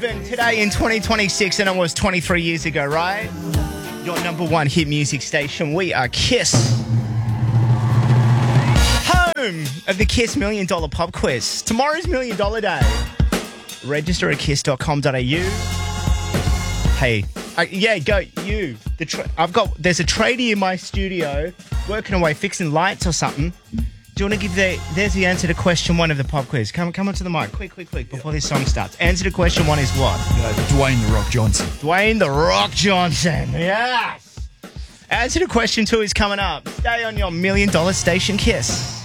even today in 2026 than it was 23 years ago, right? Your number one hit music station. We are Kiss. Home of the Kiss $1 Million Pop Quiz. Tomorrow's $1 Million Day. Register at kiss.com.au. Hey, go you. There's a tradie in my studio working away fixing lights or something. Do you want to give there's the answer to question one of the pop quiz. Come onto the mic, quick, before this song starts. Answer to question one is what? Dwayne The Rock Johnson. Dwayne The Rock Johnson, yes! Answer to question two is coming up. Stay on your $1 Million Station, Kiss.